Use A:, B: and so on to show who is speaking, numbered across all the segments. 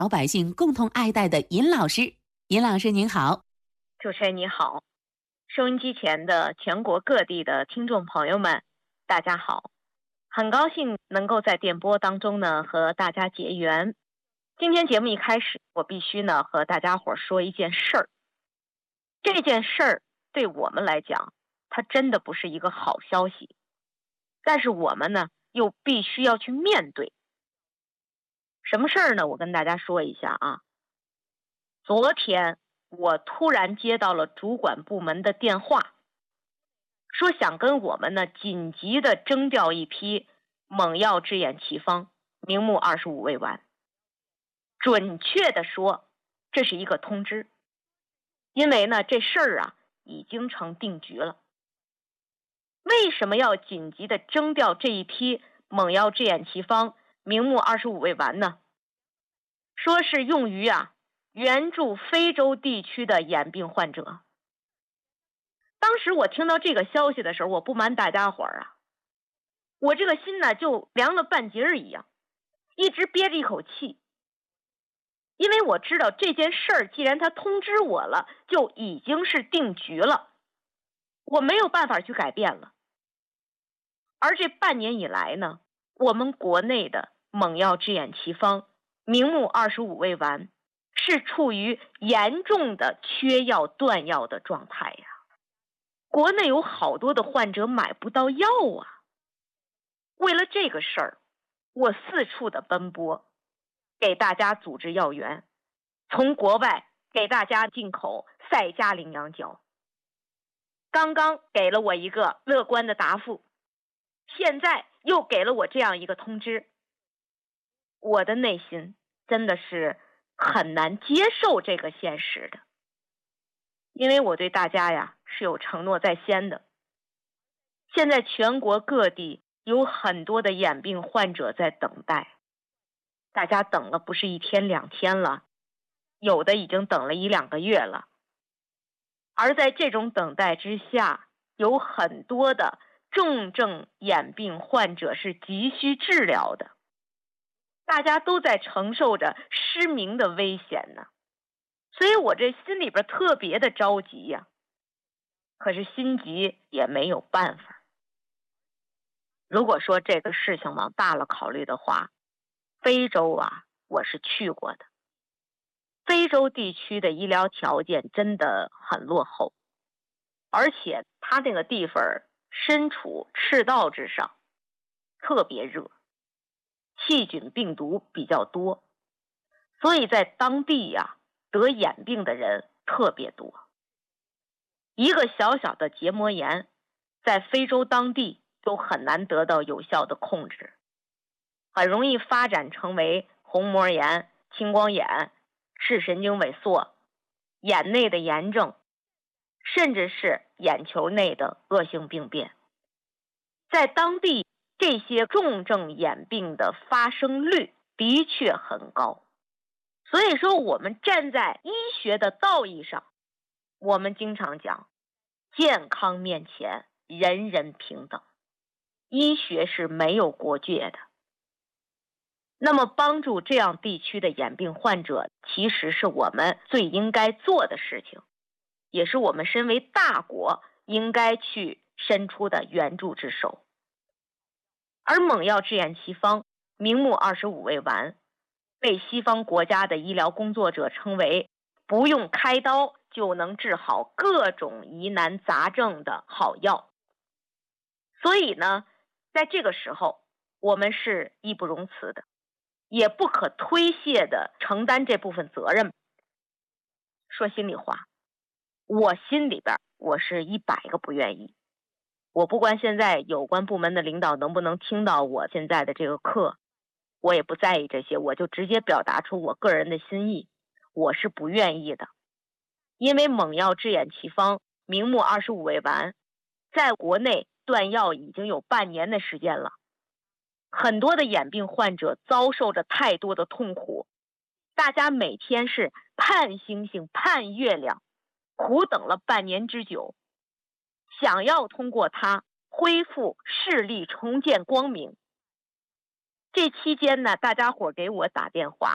A: 老百姓共同爱戴的尹老师。尹老师您好。
B: 主持人你好，收音机前的全国各地的听众朋友们，大家好，很高兴能够在电波当中呢和大家结缘。今天节目一开始，我必须呢和大家伙说一件事儿。这件事儿对我们来讲，它真的不是一个好消息，但是我们呢又必须要去面对。什么事儿呢？我跟大家说一下啊。昨天我突然接到了主管部门的电话，说想跟我们呢紧急的征调一批猛药制眼奇方，明目25味丸。准确的说，这是一个通知，因为呢这事儿啊已经成定局了。为什么要紧急的征调这一批猛药制眼奇方，明目25味丸呢？说是用于援助非洲地区的眼病患者。当时我听到这个消息的时候，我不瞒大家伙儿我这个心呢就凉了半截儿一样，一直憋着一口气。因为我知道这件事儿既然他通知我了，就已经是定局了，我没有办法去改变了。而这半年以来呢，我们国内的猛药制眼奇方明目25味丸是处于严重的缺药断药的状态呀。国内有好多的患者买不到药啊。为了这个事儿，我四处的奔波，给大家组织药源，从国外给大家进口赛嘉羚羊角。刚刚给了我一个乐观的答复，现在又给了我这样一个通知，我的内心真的是很难接受这个现实的。因为我对大家是有承诺在先的。现在全国各地有很多的眼病患者在等待，大家等了不是1天2天了，有的已经等了1、2个月了。而在这种等待之下，有很多的重症眼病患者是急需治疗的，大家都在承受着失明的危险呢。所以我这心里边特别的着急呀。可是心急也没有办法。如果说这个事情往大了考虑的话，非洲我是去过的。非洲地区的医疗条件真的很落后，而且它那个地方身处赤道之上，特别热，细菌病毒比较多，所以在当地得眼病的人特别多。一个小小的结膜炎，在非洲当地都很难得到有效的控制，很容易发展成为虹膜炎、青光眼、视神经萎缩、眼内的炎症，甚至是眼球内的恶性病变。在当地，这些重症眼病的发生率的确很高。所以说我们站在医学的道义上，我们经常讲，健康面前人人平等，医学是没有国界的。那么帮助这样地区的眼病患者，其实是我们最应该做的事情，也是我们身为大国应该去伸出的援助之手。而猛药制眼奇方明目25味丸被西方国家的医疗工作者称为不用开刀就能治好各种疑难杂症的好药。所以呢，在这个时候，我们是义不容辞的，也不可推卸的承担这部分责任。说心里话，我心里边我是100个不愿意。我不管现在有关部门的领导能不能听到我现在的这个课，我也不在意这些，我就直接表达出我个人的心意，我是不愿意的。因为猛药制眼奇方明目25味丸在国内断药已经有半年的时间了，很多的眼病患者遭受着太多的痛苦，大家每天是盼星星盼月亮，苦等了半年之久，想要通过它恢复视力，重见光明。这期间呢，大家伙给我打电话，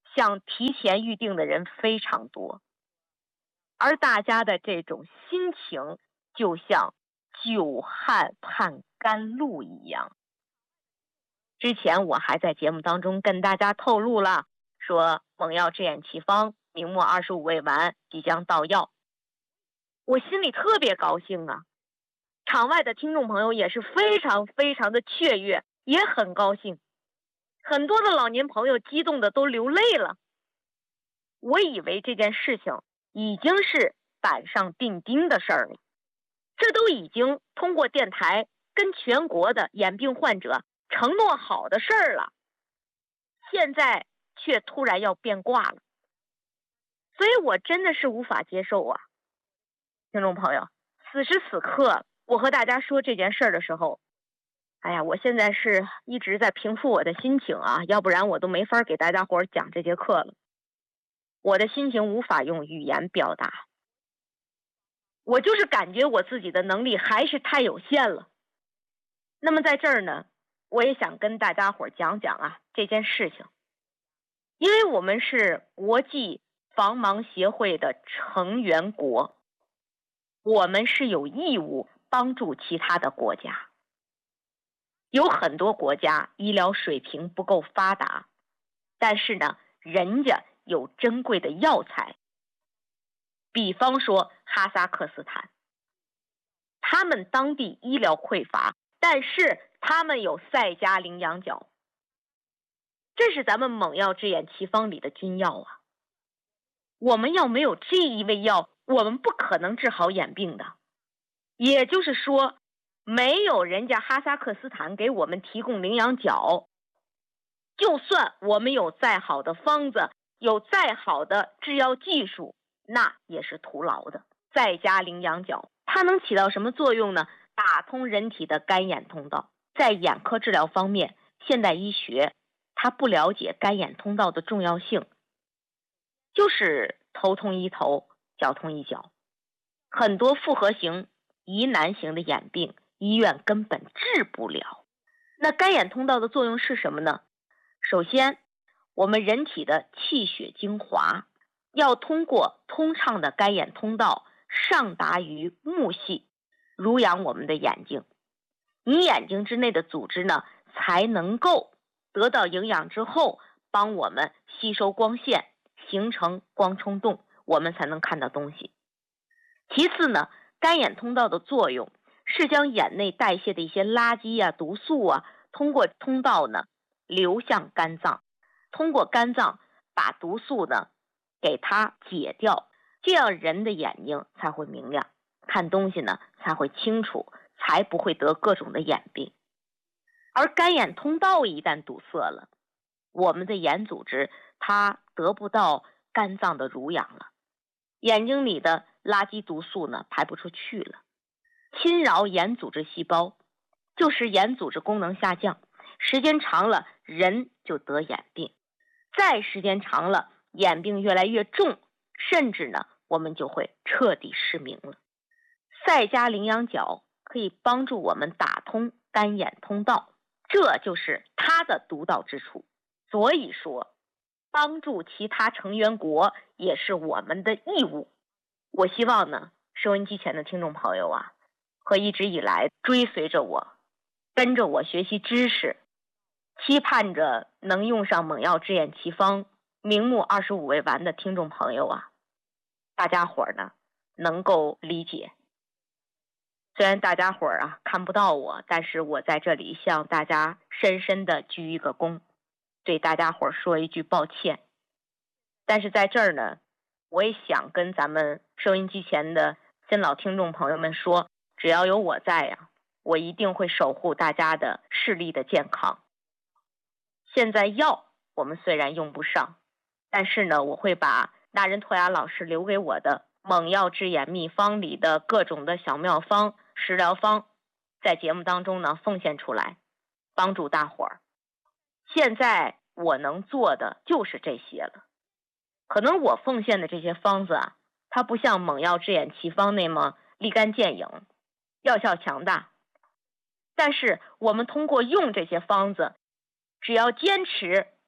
B: 想提前预定的人非常多，而大家的这种心情就像久旱盼甘露一样。之前我还在节目当中跟大家透露了，说猛药制眼奇方明末25味丸即将到药，我心里特别高兴啊。场外的听众朋友也是非常非常的雀跃，也很高兴，很多的老年朋友激动的都流泪了。我以为这件事情已经是板上钉钉的事儿了，这都已经通过电台跟全国的眼病患者承诺好的事儿了，现在却突然要变卦了，所以我真的是无法接受啊。听众朋友，此时此刻我和大家说这件事儿的时候，哎呀，我现在是一直在平复我的心情啊，要不然我都没法给大家伙讲这节课了。我的心情无法用语言表达，我就是感觉我自己的能力还是太有限了。那么在这儿呢，我也想跟大家伙讲讲啊这件事情，因为我们是国际防盲协会的成员国，我们是有义务帮助其他的国家。有很多国家医疗水平不够发达，但是呢，人家有珍贵的药材。比方说哈萨克斯坦，他们当地医疗匮乏，但是他们有赛迦羚羊角，这是咱们猛药制眼奇方里的君药啊。我们要没有这一味药，我们不可能治好眼病的。也就是说，没有人家哈萨克斯坦给我们提供羚羊角，就算我们有再好的方子，有再好的制药技术，那也是徒劳的。再加羚羊角，它能起到什么作用呢？打通人体的干眼通道。在眼科治疗方面，现代医学它不了解干眼通道的重要性，就是头痛医头，脚痛医脚。很多复合型、疑难型的眼病，医院根本治不了。那干眼通道的作用是什么呢？首先，我们人体的气血精华要通过通畅的干眼通道上达于目系，濡养我们的眼睛。你眼睛之内的组织呢，才能够得到营养之后，帮我们吸收光线，形成光冲动，我们才能看到东西。其次呢，干眼通道的作用是将眼内代谢的一些垃圾啊、毒素啊，通过通道呢流向肝脏，通过肝脏把毒素呢给它解掉，这样人的眼睛才会明亮，看东西呢才会清楚，才不会得各种的眼病。而干眼通道一旦堵塞了，我们的眼组织它得不到肝脏的濡养了，眼睛里的垃圾毒素呢排不出去了，侵扰眼组织细胞，就使眼组织功能下降，时间长了人就得眼病，再时间长了眼病越来越重，甚至呢我们就会彻底失明了。赛迦羚羊角可以帮助我们打通干眼通道，这就是它的独到之处。所以说，帮助其他成员国也是我们的义务。我希望呢，收音机前的听众朋友啊，和一直以来追随着我，跟着我学习知识，期盼着能用上猛药制眼奇方明目25味丸的听众朋友啊，大家伙儿呢能够理解。虽然大家伙儿啊看不到我，但是我在这里向大家深深的鞠一个躬，对大家伙儿说一句抱歉。但是在这儿呢，我也想跟咱们收音机前的新老听众朋友们说，只要有我在呀，我一定会守护大家的视力的健康。现在药我们虽然用不上，但是呢，我会把那仁托雅老师留给我的猛药治眼秘方里的各种的小妙方、食疗方，在节目当中呢奉献出来，帮助大伙儿。现在我能做的就是这些了。可能我奉献的这些方子啊，它不像猛药治眼奇方那么立竿见影，药效强大。但是我们通过用这些方子，只要坚持，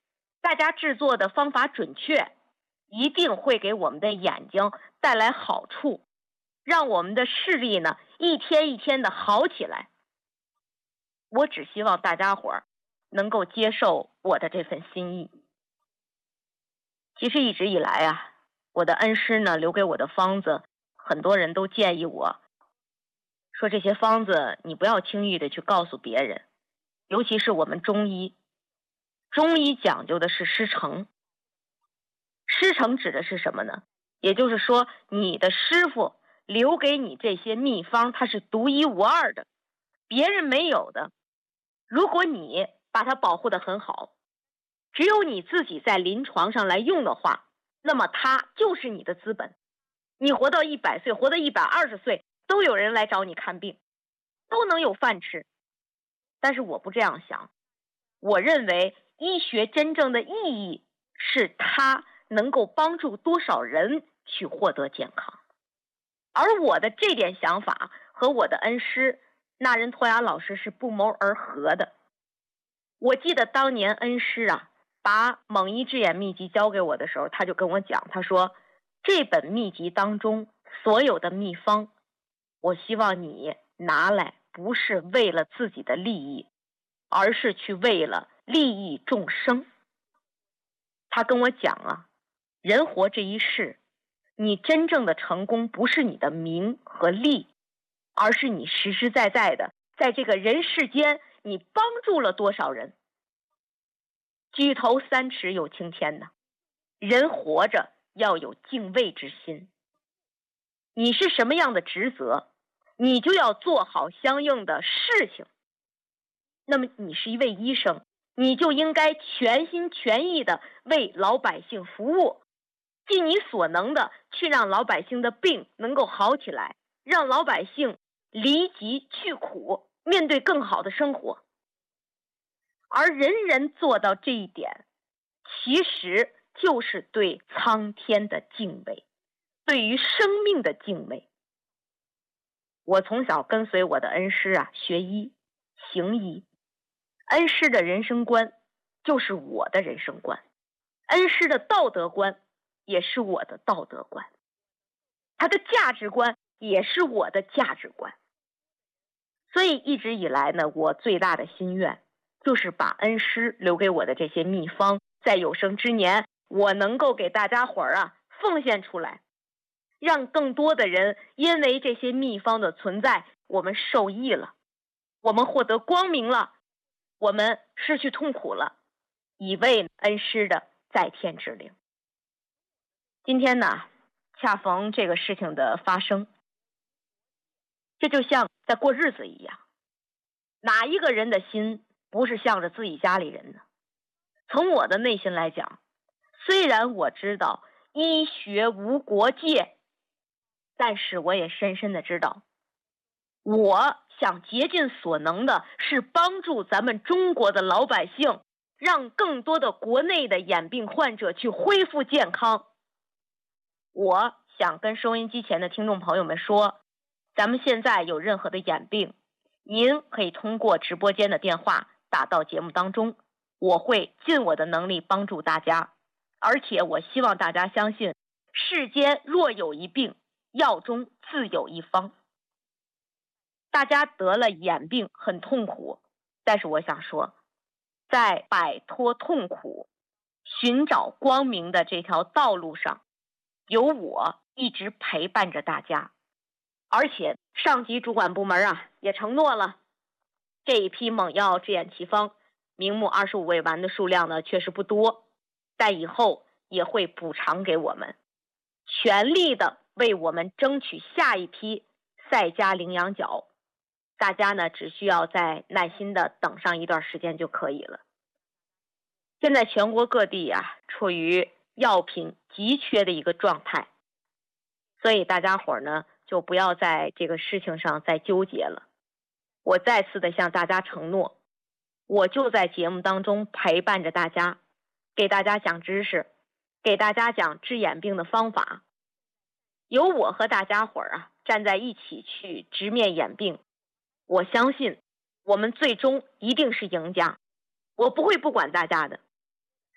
B: 大家制作的方法准确，一定会给我们的眼睛带来好处，让我们的视力呢一天一天的好起来。我只希望大家伙儿能够接受我的这份心意。其实一直以来啊，我的恩师呢留给我的方子，很多人都建议我说，这些方子你不要轻易的去告诉别人，尤其是我们中医。中医讲究的是师承。师承指的是什么呢？也就是说，你的师傅留给你这些秘方，它是独一无二的，别人没有的。如果你把它保护得很好，只有你自己在临床上来用的话，那么它就是你的资本。你活到100岁，活到120岁，都有人来找你看病，都能有饭吃。但是我不这样想，我认为医学真正的意义是它能够帮助多少人去获得健康。而我的这点想法和我的恩师那仁托雅老师是不谋而合的。我记得当年恩师啊把《蒙医治眼秘籍》交给我的时候，他就跟我讲，他说这本秘籍当中所有的秘方，我希望你拿来不是为了自己的利益，而是去为了利益众生。他跟我讲啊，人活这一世，你真正的成功不是你的名和利，而是你实实在在的在这个人世间，你帮助了多少人。举头三尺有青天呐，人活着要有敬畏之心。你是什么样的职责，你就要做好相应的事情。那么你是一位医生，你就应该全心全意的为老百姓服务，尽你所能的去让老百姓的病能够好起来，让老百姓离疾去苦，面对更好的生活。而人人做到这一点，其实就是对苍天的敬畏，对于生命的敬畏。我从小跟随我的恩师啊学医行医，恩师的人生观就是我的人生观，恩师的道德观也是我的道德观，他的价值观也是我的价值观。所以一直以来呢，我最大的心愿就是把恩师留给我的这些秘方，在有生之年我能够给大家伙儿啊奉献出来，让更多的人因为这些秘方的存在，我们受益了，我们获得光明了，我们失去痛苦了，以为恩师的在天之灵。今天呢，恰逢这个事情的发生，这就像在过日子一样，哪一个人的心不是向着自己家里人呢？从我的内心来讲，虽然我知道医学无国界，但是我也深深的知道，我想竭尽所能的是帮助咱们中国的老百姓，让更多的国内的眼病患者去恢复健康。我想跟收音机前的听众朋友们说，咱们现在有任何的眼病，您可以通过直播间的电话打到节目当中，我会尽我的能力帮助大家。而且我希望大家相信，世间若有一病，药中自有一方。大家得了眼病很痛苦，但是我想说，在摆脱痛苦、寻找光明的这条道路上，有我一直陪伴着大家。而且上级主管部门啊也承诺了，这一批猛药治眼奇方明目25味丸的数量呢确实不多，但以后也会补偿给我们，全力的为我们争取下一批赛嘉羚羊角。大家呢只需要再耐心的等上一段时间就可以了。现在全国各地啊处于药品急缺的一个状态，所以大家伙呢就不要在这个事情上再纠结了。我再次的向大家承诺，我就在节目当中陪伴着大家，给大家讲知识，给大家讲治眼病的方法。有我和大家伙啊站在一起去直面眼病，我相信我们最终一定是赢家，我不会不管大家的。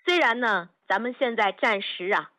B: 虽然呢，咱们现在暂时